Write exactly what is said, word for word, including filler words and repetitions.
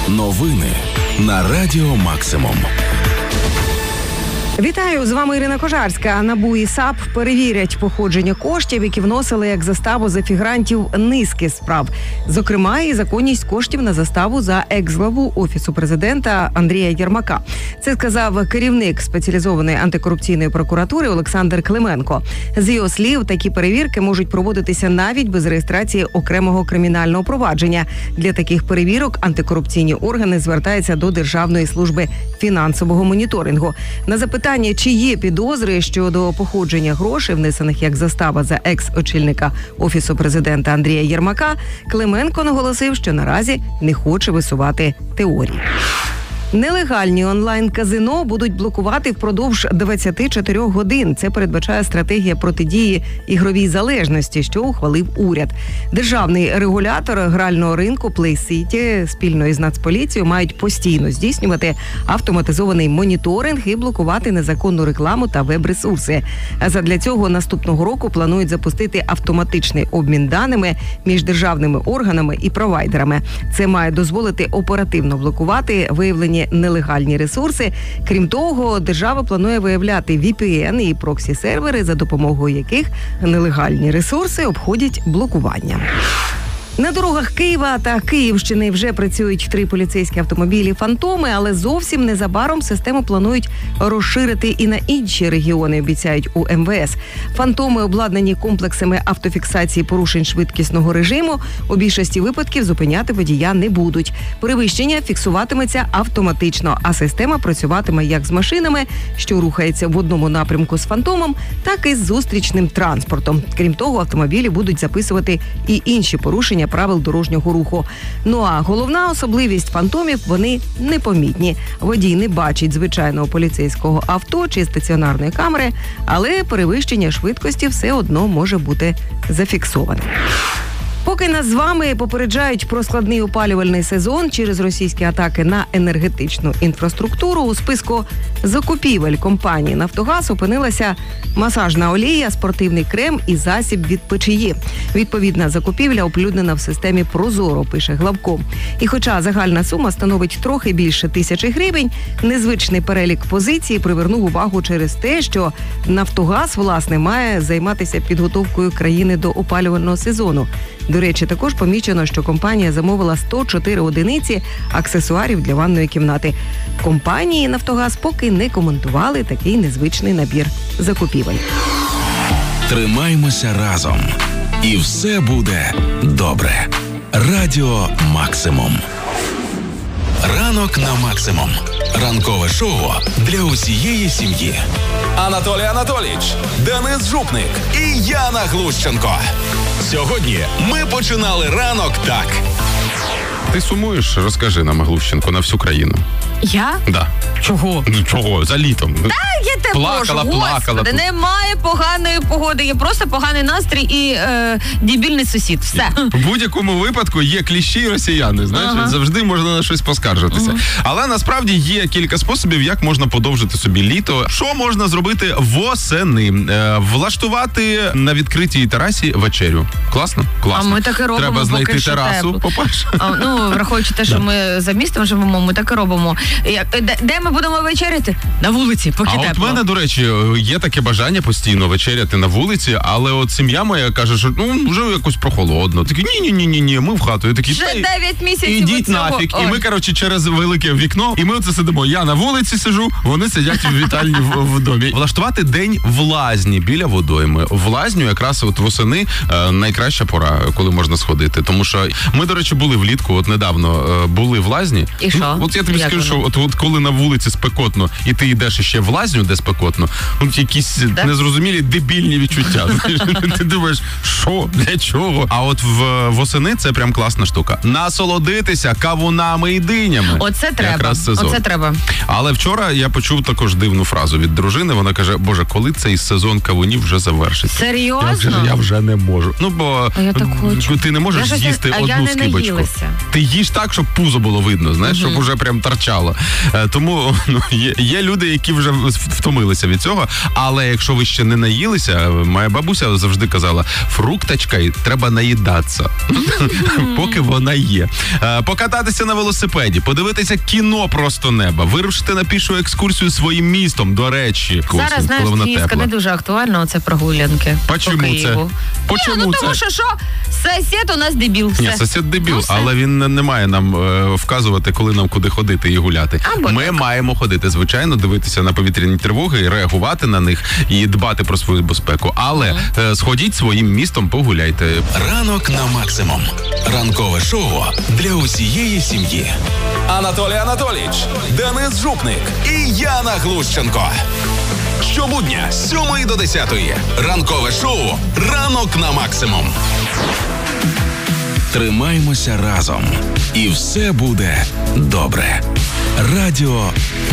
Новини на Радіо Максимум. Вітаю, з вами Ірина Кожарська. НАБУ і САП перевірять походження коштів, які вносили як заставу за фігурантів низки справ. Зокрема, і законність коштів на заставу за екс-главу Офісу президента Андрія Єрмака. Це сказав керівник спеціалізованої антикорупційної прокуратури Олександр Клименко. З його слів, такі перевірки можуть проводитися навіть без реєстрації окремого кримінального провадження. Для таких перевірок антикорупційні органи звертаються до Державної служби фінансового моніторингу. На запитання, чи є підозри щодо походження грошей, внесених як застава за екс-очільника Офісу президента Андрія Єрмака, Клименко наголосив, що наразі не хоче висувати теорії. Нелегальні онлайн-казино будуть блокувати впродовж двадцяти чотирьох годин. Це передбачає стратегія протидії ігровій залежності, що ухвалив уряд. Державний регулятор грального ринку Play City спільно із Нацполіцією мають постійно здійснювати автоматизований моніторинг і блокувати незаконну рекламу та веб-ресурси. А задля цього наступного року планують запустити автоматичний обмін даними між державними органами і провайдерами. Це має дозволити оперативно блокувати виявлені нелегальні ресурси. Крім того, держава планує виявляти ві пі ен і проксі-сервери, за допомогою яких нелегальні ресурси обходять блокування. На дорогах Києва та Київщини вже працюють три поліцейські автомобілі «Фантоми», але зовсім незабаром систему планують розширити і на інші регіони, обіцяють у ем ве ес. «Фантоми» обладнані комплексами автофіксації порушень швидкісного режиму. У більшості випадків зупиняти водія не будуть. Перевищення фіксуватиметься автоматично, а система працюватиме як з машинами, що рухаються в одному напрямку з «Фантомом», так і з зустрічним транспортом. Крім того, автомобілі будуть записувати і інші порушення правил дорожнього руху. Ну а головна особливість «Фантомів» – вони непомітні. Водій не бачить звичайного поліцейського авто чи стаціонарної камери, але перевищення швидкості все одно може бути зафіксоване. Поки нас з вами попереджають про складний опалювальний сезон через російські атаки на енергетичну інфраструктуру, у списку закупівель компанії «Нафтогаз» опинилася масажна олія, спортивний крем і засіб від печії. Відповідна закупівля оприлюднена в системі «Прозоро», пише главком. І хоча загальна сума становить трохи більше тисячі гривень, незвичний перелік позицій привернув увагу через те, що «Нафтогаз», власне, має займатися підготовкою країни до опалювального сезону. До речі, також помічено, що компанія замовила сто чотири одиниці аксесуарів для ванної кімнати. В компанії «Нафтогаз» поки не коментували такий незвичний набір закупівель. Тримаймося разом. І все буде добре. Радіо Максимум. Ранок на Максимум. Ранкове шоу для усієї сім'ї. Анатолій Анатолійович, Денис Жупник і Яна Глущенко. Сьогодні ми починали ранок так. Ти сумуєш? Розкажи нам, Глущенко, на всю країну. Я? Да. Чого? Ну, чого? За літом. Та я тебе Плакала, прошу, плакала. Господи, немає поганої погоди, є просто поганий настрій і е, дебільний сусід. Все. В будь-якому випадку є кліщі і росіяни, знаєш, Ага. завжди можна на щось поскаржитися. Ага. Але насправді є кілька способів, як можна подовжити собі літо. Що можна зробити восени? Е, влаштувати на відкритій терасі вечерю. Класно? Класно. А ми так і робимо, Треба знайти поки що терасу, тепло. по-перше. А, ну, враховуючи те, що Да. ми за містом живемо, ми так і робимо. Як, де, де ми будемо вечеряти? На вулиці, поки А тепло. от в мене, до речі, є таке бажання постійно вечеряти на вулиці, але от сім'я моя каже, що ну вже якось прохолодно. Такі ні-ні-ні-ні, ми в хату. Я такі, Вже «Та й- дев'ять місяців ідіть оцього». нафіг. Ой. І ми, коротше, через велике вікно, і ми оце сидимо. Я на вулиці сижу, вони сидять в вітальні в, в домі. Влаштувати день в лазні біля водойми. В лазню якраз от восени е, найкраща пора, коли можна сходити. Тому що ми, до речі, були влітку, от недавно е, були в лазні. І що? Ну, от я тобі Як скажу, воно? що от, от коли на вулиці спекотно, і ти йдеш ще в лазню, де спекотно, от якісь Так? незрозумілі дебільні відчуття. Ти думаєш, що, для чого? А от в восени це прям класна штука. Насолодитися кавунами і динями. Оце треба. Якраз сезон. Оце треба. Але вчора я почув також дивну фразу від дружини. Вона каже, боже, коли цей сезон кавунів вже завершиться? Серйозно? Я вже, я вже не можу. Ну, бо А я так хочу. ти не можеш Я щось не- з'їсти а я одну не скибочку. наїлася. ти їш так, щоб пузо було видно, знаєш, щоб уже прям торчало. Е, тому ну, є, є люди, які вже втомилися від цього, але якщо ви ще не наїлися, моя бабуся завжди казала, фрукточкою треба наїдатися, поки вона є. Е, покататися на велосипеді, подивитися кіно просто неба, вирушити на пішу екскурсію своїм містом, до речі. Зараз, осінь, знаєш, коли вона Київська тепла. не дуже актуально, оце прогулянки Почему по це? Києву. Почему Ні, ну це? тому що що? Сосед у нас дебіл. Все. Ні, сусід дебіл, Ну, все. але він не, не має нам е, вказувати, коли нам куди ходити і гуляти. Або Ми так. маємо ходити, звичайно, дивитися на повітряні тривоги, реагувати на них і дбати про свою безпеку. Але е, сходіть своїм містом, погуляйте. Ранок на максимум. Ранкове шоу для усієї сім'ї. Анатолій Анатолійович, Денис Жупник і Яна Глущенко. Щобудня з сьомої до десятої. Ранкове шоу «Ранок на максимум». Тримаймося разом. І все буде добре. Радіо